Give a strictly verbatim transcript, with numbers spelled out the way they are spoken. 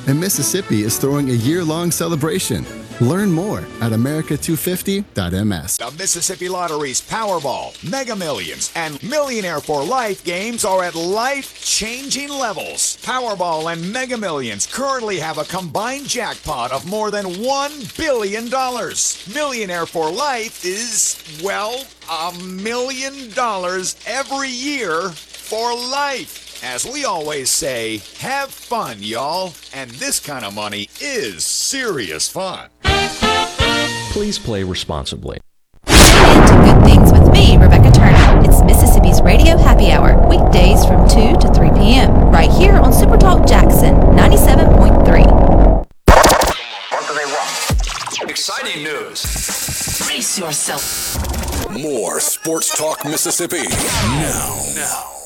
and Mississippi is throwing a year-long celebration. Learn more at America two fifty dot M S. The Mississippi Lottery's Powerball, Mega Millions, and Millionaire for Life games are at life-changing levels. Powerball and Mega Millions currently have a combined jackpot of more than one billion dollars. Millionaire for Life is, well, a million dollars every year for life. As we always say, have fun, y'all. And this kind of money is serious fun. Please play responsibly. Into Good Things with me, Rebecca Turner. It's Mississippi's Radio Happy Hour, weekdays from two to three p.m. right here on Super Talk Jackson ninety-seven point three. What do they want? Exciting news. Brace yourself. More Sports Talk Mississippi. Now. Now.